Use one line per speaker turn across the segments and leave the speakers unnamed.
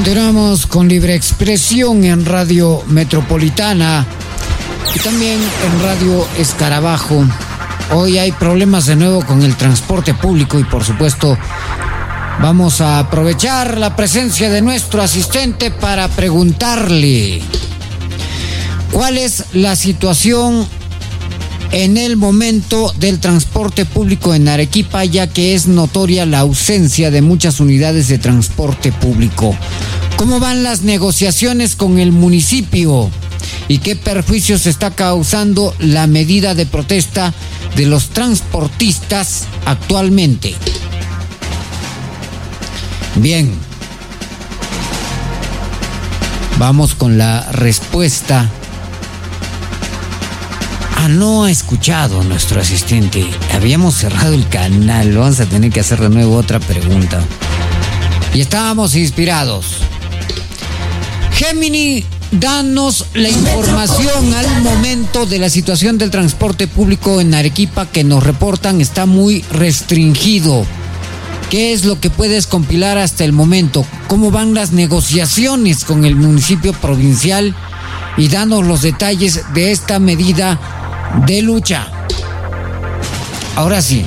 Continuamos con Libre Expresión en Radio Metropolitana y también en Radio Escarabajo. Hoy hay problemas de nuevo con el transporte público y por supuesto vamos a aprovechar la presencia de nuestro asistente para preguntarle cuál es la situación en el momento del transporte público en Arequipa, ya que es notoria la ausencia de muchas unidades de transporte público. ¿Cómo van las negociaciones con el municipio? ¿Y qué perjuicios está causando la medida de protesta de los transportistas actualmente? Bien. Vamos con la respuesta. No ha escuchado nuestro asistente. Habíamos cerrado el canal. Vamos a tener que hacer de nuevo otra pregunta. Y estábamos inspirados. Gemini, danos la información al momento de la situación del transporte público en Arequipa que nos reportan está muy restringido. ¿Qué es lo que puedes compilar hasta el momento? ¿Cómo van las negociaciones con el municipio provincial? Y danos los detalles de esta medida de lucha. Ahora sí.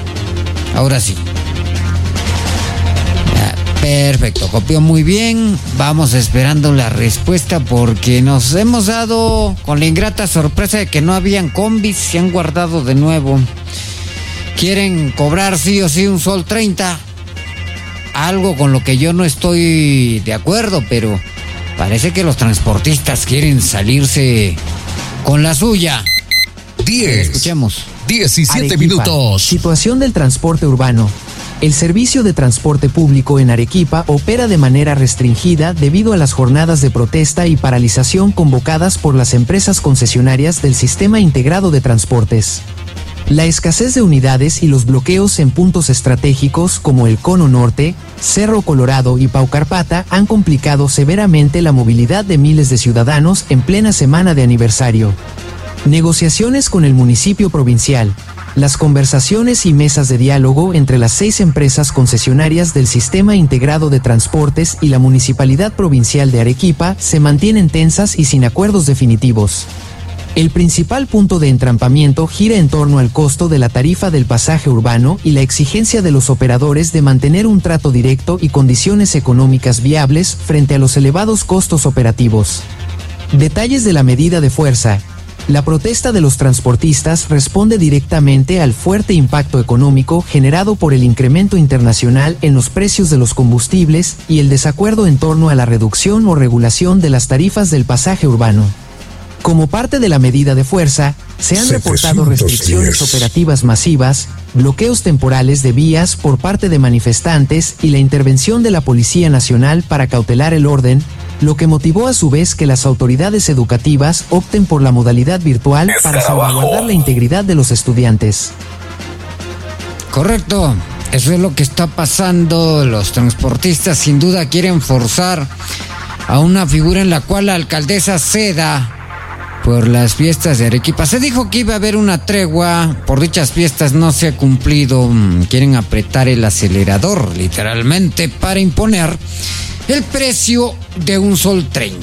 Perfecto, copió muy bien. Vamos esperando la respuesta porque nos hemos dado con la ingrata sorpresa de que no habían combis, se han guardado de nuevo. Quieren cobrar sí o sí un sol 30. Algo con lo que yo no estoy de acuerdo, pero parece que los transportistas quieren salirse con la suya.
10.
Escuchemos.
17
Arequipa,
minutos.
Situación del transporte urbano. El servicio de transporte público en Arequipa opera de manera restringida debido a las jornadas de protesta y paralización convocadas por las empresas concesionarias del Sistema Integrado de Transportes. La escasez de unidades y los bloqueos en puntos estratégicos como el Cono Norte, Cerro Colorado y Paucarpata han complicado severamente la movilidad de miles de ciudadanos en plena semana de aniversario. Negociaciones con el municipio provincial. Las conversaciones y mesas de diálogo entre las 6 empresas concesionarias del Sistema Integrado de Transportes y la Municipalidad Provincial de Arequipa se mantienen tensas y sin acuerdos definitivos. El principal punto de entrampamiento gira en torno al costo de la tarifa del pasaje urbano y la exigencia de los operadores de mantener un trato directo y condiciones económicas viables frente a los elevados costos operativos. Detalles de la medida de fuerza. La protesta de los transportistas responde directamente al fuerte impacto económico generado por el incremento internacional en los precios de los combustibles y el desacuerdo en torno a la reducción o regulación de las tarifas del pasaje urbano. Como parte de la medida de fuerza, se han reportado restricciones operativas masivas, bloqueos temporales de vías por parte de manifestantes y la intervención de la Policía Nacional para cautelar el orden, lo que motivó a su vez que las autoridades educativas opten por la modalidad virtual para salvaguardar la integridad de los estudiantes.
Correcto, eso es lo que está pasando. Los transportistas sin duda quieren forzar a una figura en la cual la alcaldesa ceda por las fiestas de Arequipa. Se dijo que iba a haber una tregua, por dichas fiestas no se ha cumplido. Quieren apretar el acelerador, literalmente, para imponer el precio de un sol 30.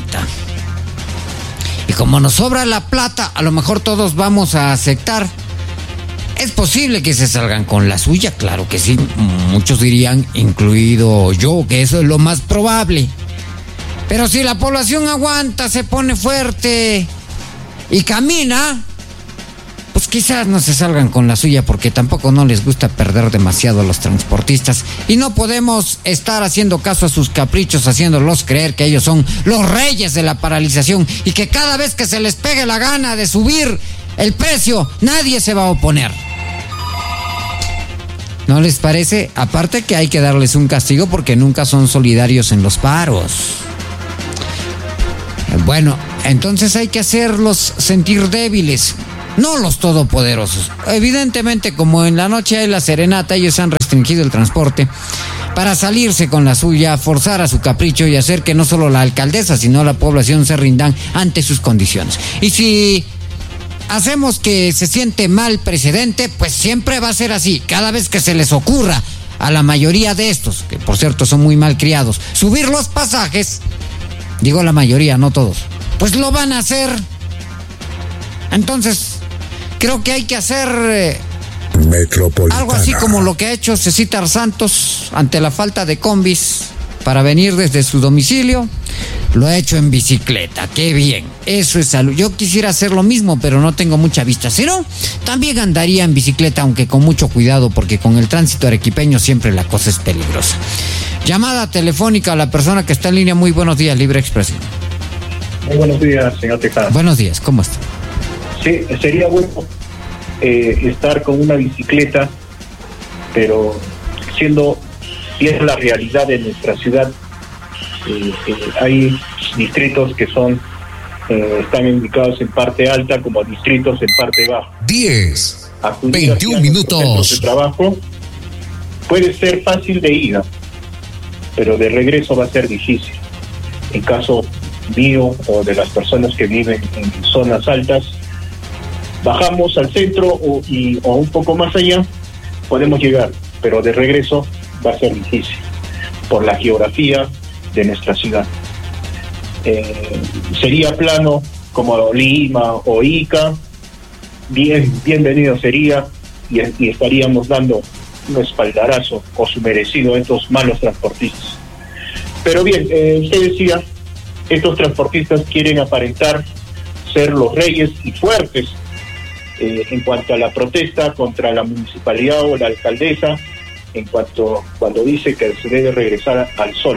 Y como nos sobra la plata, a lo mejor todos vamos a aceptar. Es posible que se salgan con la suya, claro que sí. Muchos dirían, incluido yo, que eso es lo más probable. Pero si la población aguanta, se pone fuerte y camina, pues quizás no se salgan con la suya porque tampoco no les gusta perder demasiado a los transportistas y no podemos estar haciendo caso a sus caprichos, haciéndolos creer que ellos son los reyes de la paralización y que cada vez que se les pegue la gana de subir el precio, nadie se va a oponer. ¿No les parece? Aparte que hay que darles un castigo porque nunca son solidarios en los paros. Bueno, entonces hay que hacerlos sentir débiles, no los todopoderosos. Evidentemente, como en la noche hay la serenata, ellos han restringido el transporte para salirse con la suya, forzar a su capricho y hacer que no solo la alcaldesa, sino la población se rindan ante sus condiciones. Y si hacemos que se siente mal precedente, pues siempre va a ser así. Cada vez que se les ocurra a la mayoría de estos, que por cierto son muy mal criados, subir los pasajes, digo la mayoría, no todos, pues lo van a hacer. Entonces, creo que hay que hacer algo así como lo que ha hecho Cecitar Santos ante la falta de combis para venir desde su domicilio. Lo ha hecho en bicicleta, qué bien, eso es salud. Yo quisiera hacer lo mismo, pero no tengo mucha vista. Si no, también andaría en bicicleta, aunque con mucho cuidado, porque con el tránsito arequipeño siempre la cosa es peligrosa. Llamada telefónica a la persona que está en línea. Muy buenos días, Libre Expresión.
Muy buenos días, señor Tejada.
Buenos días, ¿cómo está?
Sí, sería bueno estar con una bicicleta, pero siendo la realidad de nuestra ciudad. Hay distritos que están ubicados en parte alta, como distritos en parte baja.
21 minutos
de trabajo puede ser fácil de ida, pero de regreso va a ser difícil. En caso mío o de las personas que viven en zonas altas, bajamos al centro o un poco más allá, podemos llegar, pero de regreso va a ser difícil por la geografía de nuestra ciudad. Sería plano como Lima o Ica, bienvenido sería, y estaríamos dando un espaldarazo o su merecido a estos malos transportistas. Pero bien, usted decía, estos transportistas quieren aparentar ser los reyes y fuertes en cuanto a la protesta contra la municipalidad o la alcaldesa, cuando dice que se debe regresar al sol.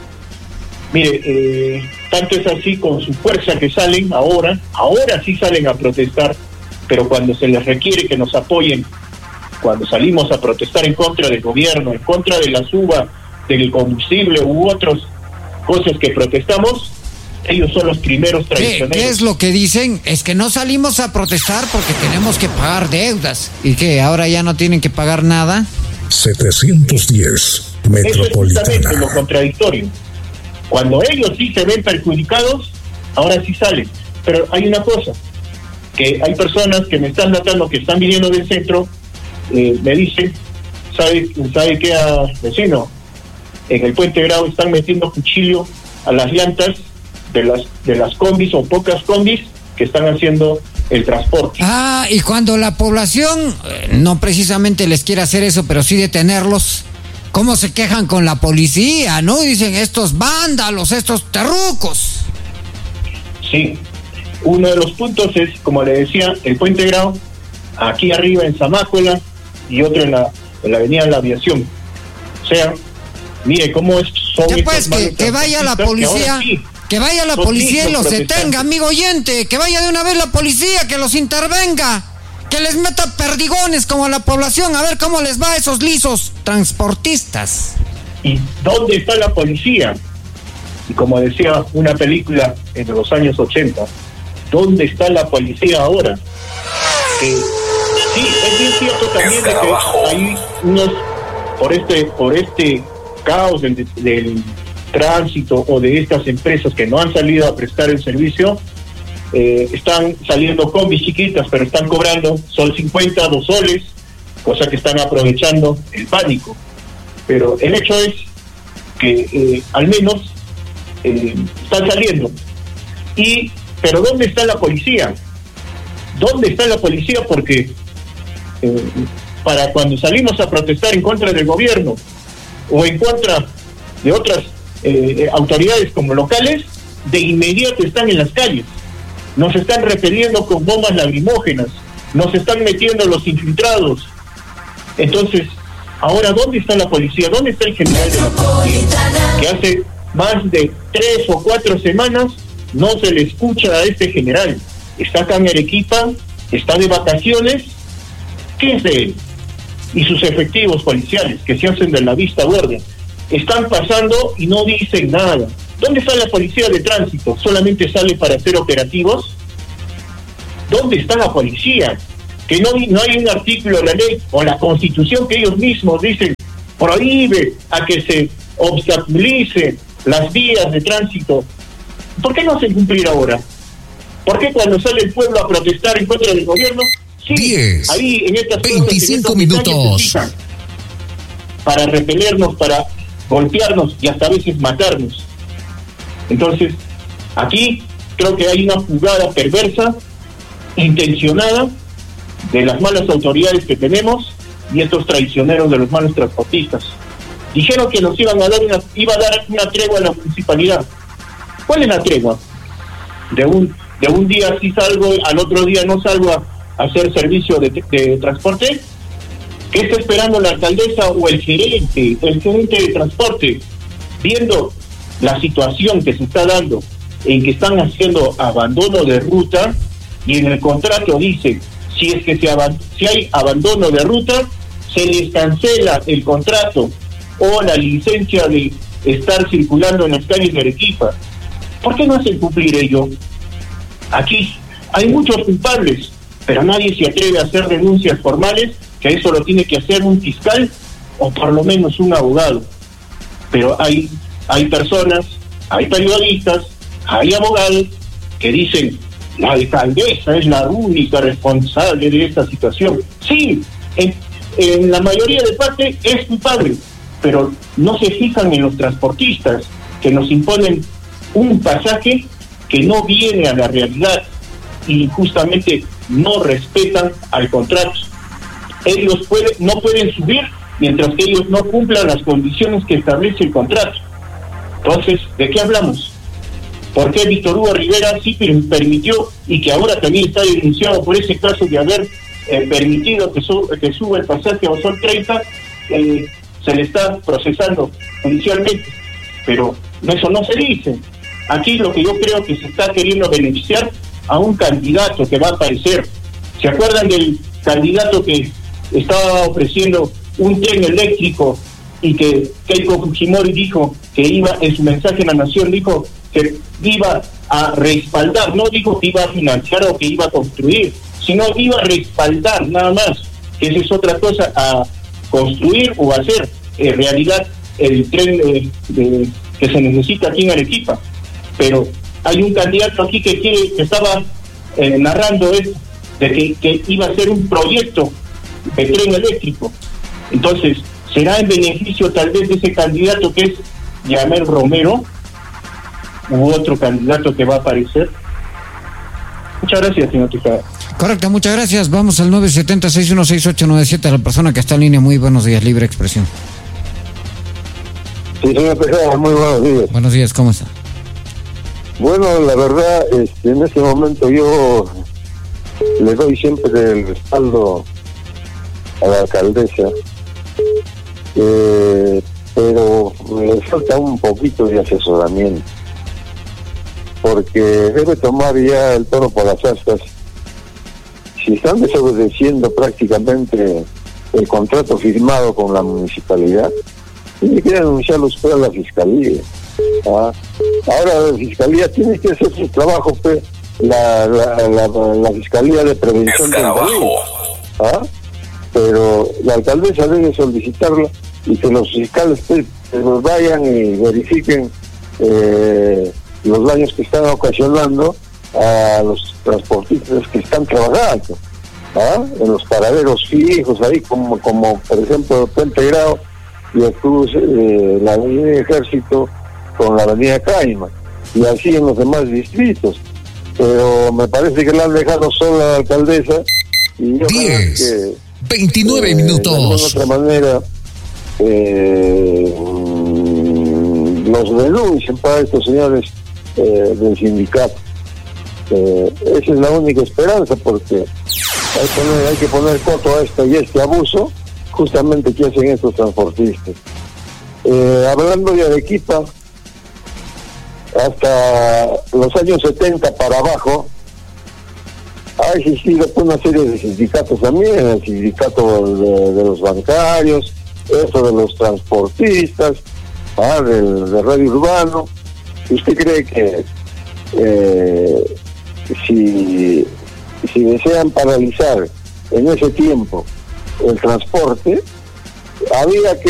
Mire, tanto es así con su fuerza que salen ahora sí salen a protestar, pero cuando se les requiere que nos apoyen, cuando salimos a protestar en contra del gobierno, en contra de la suba del combustible u otras cosas que protestamos, ellos son los primeros traicioneros.
¿Qué es lo que dicen? Es que no salimos a protestar porque tenemos que pagar deudas. ¿Y qué? ¿Ahora ya no tienen que pagar nada?
710 Metropolitana.
Eso es justamente lo contradictorio. Cuando ellos sí se ven perjudicados, ahora sí salen. Pero hay una cosa, que hay personas que me están notando que están viniendo del centro, me dicen, ¿sabe qué, vecino? En el Puente Grau están metiendo cuchillo a las llantas de las combis o pocas combis que están haciendo el transporte.
Y cuando la población no precisamente les quiere hacer eso, pero sí detenerlos, ¿cómo se quejan con la policía, no? Dicen, estos vándalos, estos terrucos.
Sí, uno de los puntos es, como le decía, el Puente Grau, aquí arriba en Zamácuela, y otro en la avenida de la Aviación. O sea, mire cómo son
ya pues, que vaya la policía, que vaya la policía y los detenga, amigo oyente, que vaya de una vez la policía, que los intervenga, que les meta perdigones como a la población, a ver cómo les va a esos lisos transportistas.
¿Y dónde está la policía? Y como decía una película en los años 80, ¿dónde está la policía ahora? Sí, es bien cierto también de que hay unos, por este caos del tránsito o de estas empresas que no han salido a prestar el servicio, están saliendo combis chiquitas, pero están cobrando sol 50, 2 soles, cosa que están aprovechando el pánico. Pero el hecho es que al menos están saliendo. Pero ¿dónde está la policía? ¿Dónde está la policía? Porque para cuando salimos a protestar en contra del gobierno o en contra de otras autoridades como locales, de inmediato están en las calles. Nos están repeliendo con bombas lacrimógenas, nos están metiendo los infiltrados. Entonces, ahora, ¿dónde está la policía? ¿Dónde está el general de la policía? Que hace más de 3 o 4 semanas no se le escucha a este general. Está acá en Arequipa, está de vacaciones. ¿Qué es de él? Y sus efectivos policiales, que se hacen de la vista gorda, están pasando y no dicen nada. ¿Dónde está la policía de tránsito? ¿Solamente sale para hacer operativos? ¿Dónde está la policía? Que no hay un artículo de la ley o la Constitución que ellos mismos dicen prohíbe a que se obstaculicen las vías de tránsito. ¿Por qué no hacen cumplir ahora? ¿Por qué cuando sale el pueblo a protestar en contra del gobierno? Sí,
10,
ahí en estas
25 minutos.
Para repelernos, para golpearnos y hasta a veces matarnos. Entonces, Aquí creo que hay una jugada perversa, intencionada, de las malas autoridades que tenemos y estos traicioneros de los malos transportistas. Dijeron que nos iba a dar una tregua a la municipalidad. ¿Cuál es la tregua? De un día sí salgo, al otro día no salgo a hacer servicio de transporte. ¿Qué está esperando la alcaldesa o el gerente de transporte? Viendo la situación que se está dando, en que están haciendo abandono de ruta, y en el contrato dice, si hay abandono de ruta, se les cancela el contrato o la licencia de estar circulando en las calles de Arequipa. ¿Por qué no hacen cumplir ello? Aquí hay muchos culpables, pero nadie se atreve a hacer denuncias formales, que eso lo tiene que hacer un fiscal o por lo menos un abogado. Pero hay personas, hay periodistas, hay abogados que dicen, la alcaldesa es la única responsable de esta situación. Sí, en la mayoría de parte es culpable, pero no se fijan en los transportistas que nos imponen un pasaje que no viene a la realidad y justamente no respetan al contrato. Ellos no pueden subir mientras que ellos no cumplan las condiciones que establece el contrato. Entonces, ¿de qué hablamos? ¿Por qué Víctor Hugo Rivera sí permitió, y que ahora también está denunciado por ese caso de haber permitido que suba el pasaje a Sol 30, se le está procesando judicialmente? Pero eso no se dice. Aquí lo que yo creo que se está queriendo beneficiar a un candidato que va a aparecer. ¿Se acuerdan del candidato que estaba ofreciendo un tren eléctrico y que Keiko Fujimori dijo que iba, en su mensaje a la nación, dijo que iba a respaldar, no dijo que iba a financiar o que iba a construir, sino iba a respaldar nada más, que esa es otra cosa, a construir o hacer realidad el tren que se necesita aquí en Arequipa? Pero hay un candidato aquí que estaba narrando esto, de que iba a ser un proyecto de tren eléctrico. Entonces, ¿será en beneficio tal vez de ese candidato que es Yamel Romero u otro candidato que va a aparecer? Muchas gracias, señor Tejada.
Correcto, muchas gracias. Vamos al 970-616-897, a la persona que está en línea. Muy buenos días, Libre Expresión.
Sí, señor Tejada, muy buenos días.
Buenos días, ¿cómo está?
Bueno, la verdad, en este momento yo le doy siempre el respaldo a la alcaldesa, pero le falta un poquito de asesoramiento, porque debe tomar ya el toro por las astas. Si están desobedeciendo prácticamente el contrato firmado con la municipalidad, tiene que denunciarlo usted a la fiscalía. Ahora la fiscalía tiene que hacer su trabajo, pues, la fiscalía de prevención del delito. Pero la alcaldesa debe solicitarla y que los fiscales pues vayan y verifiquen los daños que están ocasionando a los transportistas que están trabajando en los paraderos fijos ahí, como por ejemplo Puente Grao y el cruce la avenida Ejército con la avenida Caima, y así en los demás distritos. Pero me parece que la han dejado sola la alcaldesa, y yo
29 minutos.
De alguna otra manera los denuncien para estos señores del sindicato. Esa es la única esperanza, porque hay que poner coto a este abuso justamente que hacen estos transportistas. Hablando de Arequipa, hasta los años 70 para abajo ha existido una serie de sindicatos también, el sindicato de los bancarios, eso de los transportistas, del radio urbano. ¿Usted cree que si desean paralizar en ese tiempo el transporte, había que